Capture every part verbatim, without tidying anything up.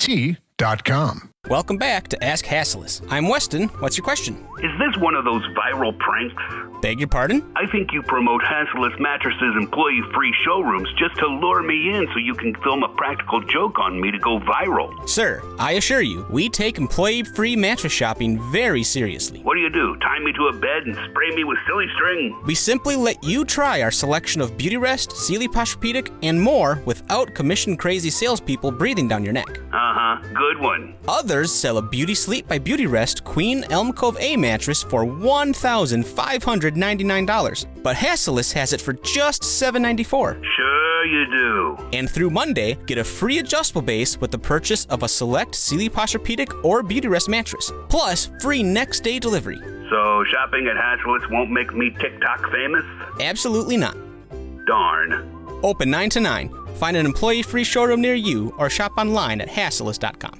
T dot com. Welcome back to Ask Hasslis. I'm Weston. What's your question? Is this one of those viral pranks? Beg your pardon? I think you promote Hasslis Mattresses employee-free showrooms just to lure me in so you can film a practical joke on me to go viral. Sir, I assure you, we take employee-free mattress shopping very seriously. What do you do? Tie me to a bed and spray me with silly string? We simply let you try our selection of Beautyrest, Sealy Posturepedic, and more without commission-crazy salespeople breathing down your neck. Uh-huh. Good one. Others sell a Beauty Sleep by Beautyrest Queen Elm Cove A mattress for one thousand five hundred ninety-nine dollars, but Hasslis has it for just seven hundred ninety-four dollars. Sure you do. And through Monday, get a free adjustable base with the purchase of a select Sealy Posturepedic or Beautyrest mattress, plus free next day delivery. So shopping at Hasslis won't make me TikTok famous? Absolutely not. Darn. Open nine to nine. Find an employee-free showroom near you or shop online at hasslis dot com.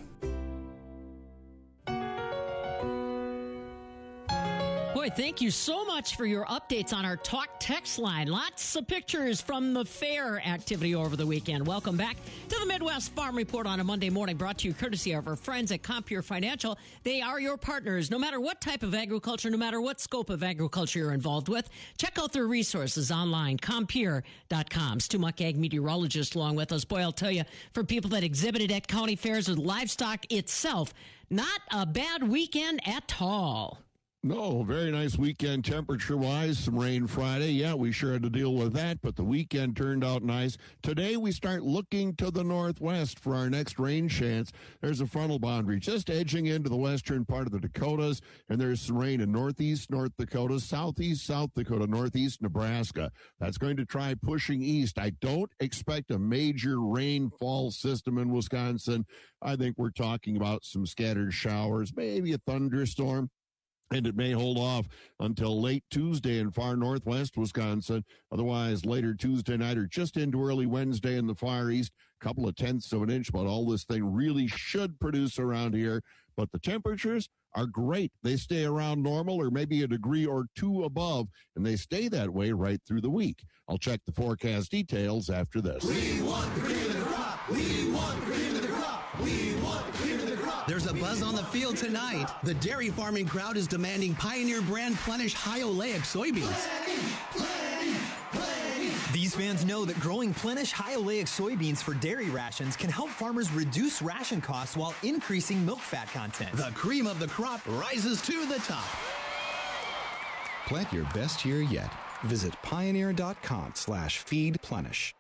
Boy, thank you so much for your updates on our Talk text line. Lots of pictures from the fair activity over the weekend. Welcome back to the Midwest Farm Report on a Monday morning, brought to you courtesy of our friends at Compeer Financial. They are your partners, no matter what type of agriculture, no matter what scope of agriculture you're involved with. Check out their resources online, compeer dot com. Stu Muck, ag meteorologist, along with us. Boy, I'll tell you, for people that exhibited at county fairs with livestock itself, not a bad weekend at all. No, very nice weekend temperature-wise. Some rain Friday. Yeah, we sure had to deal with that, but the weekend turned out nice. Today, we start looking to the northwest for our next rain chance. There's a frontal boundary just edging into the western part of the Dakotas, and there's some rain in northeast North Dakota, southeast South Dakota, northeast Nebraska. That's going to try pushing east. I don't expect a major rainfall system in Wisconsin. I think we're talking about some scattered showers, maybe a thunderstorm. And it may hold off until late Tuesday in far northwest Wisconsin. Otherwise, later Tuesday night or just into early Wednesday in the far east, a couple of tenths of an inch. But all this thing really should produce around here. But the temperatures are great. They stay around normal or maybe a degree or two above, and they stay that way right through the week. I'll check the forecast details after this. We want the cream of the crop. We want the cream of the crop. We want the cream of the crop. There's a buzz on the field tonight. The dairy farming crowd is demanding Pioneer brand Plenish high oleic soybeans. Plenty, plenty, plenty. These fans know that growing Plenish high oleic soybeans for dairy rations can help farmers reduce ration costs while increasing milk fat content. The cream of the crop rises to the top. Plant your best year yet. Visit pioneer.com slash feed Plenish.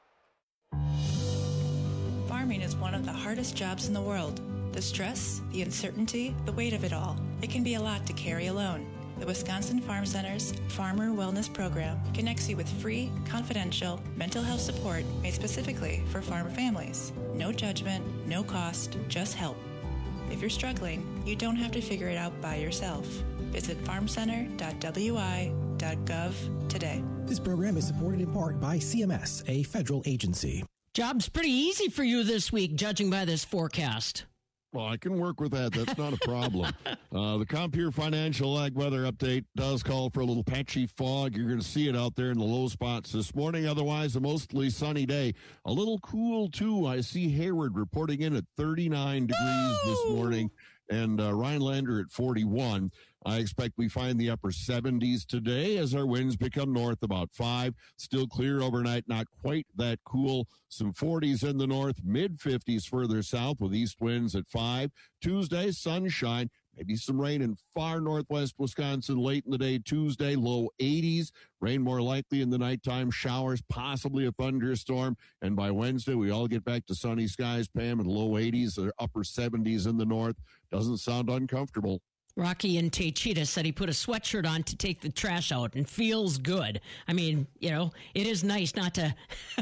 Farming is one of the hardest jobs in the world. The stress, the uncertainty, the weight of it all. It can be a lot to carry alone. The Wisconsin Farm Center's Farmer Wellness Program connects you with free, confidential mental health support made specifically for farmer families. No judgment, no cost, just help. If you're struggling, you don't have to figure it out by yourself. Visit farm center dot w i dot gov today. This program is supported in part by C M S, a federal agency. Job's pretty easy for you this week, judging by this forecast. Well, I can work with that. That's not a problem. uh, the Compeer Financial Ag Weather Update does call for a little patchy fog. You're going to see it out there in the low spots this morning. Otherwise, a mostly sunny day. A little cool, too. I see Hayward reporting in at thirty-nine degrees oh! this morning, and uh, Rhinelander at forty-one. I expect we find the upper seventies today as our winds become north about five. Still clear overnight, not quite that cool. Some forties in the north, mid fifties further south with east winds at five. Tuesday, sunshine. Maybe some rain in far northwest Wisconsin late in the day Tuesday, low eighties. Rain more likely in the nighttime, showers, possibly a thunderstorm. And by Wednesday, we all get back to sunny skies, Pam, and low eighties or upper seventies in the north. Doesn't sound uncomfortable. Rocky in Taycheetah said he put a sweatshirt on to take the trash out and feels good. I mean, you know, it is nice not to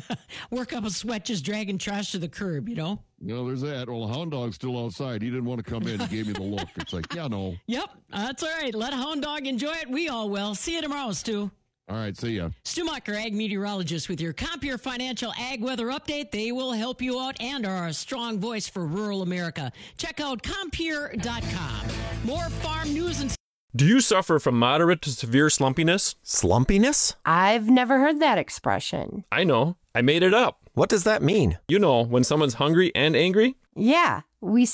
work up a sweat just dragging trash to the curb, you know? No, there's that. Well, the hound dog's still outside. He didn't want to come in. He gave me the look. It's like, yeah, no. Yep, that's all right. Let a hound dog enjoy it. We all will. See you tomorrow, Stu. All right, see ya. Stu Mucker, ag meteorologist with your Compeer Financial Ag Weather Update. They will help you out and are a strong voice for rural America. Check out compeer dot com. More farm news and... Do you suffer from moderate to severe slumpiness? Slumpiness? I've never heard that expression. I know. I made it up. What does that mean? You know, when someone's hungry and angry? Yeah, we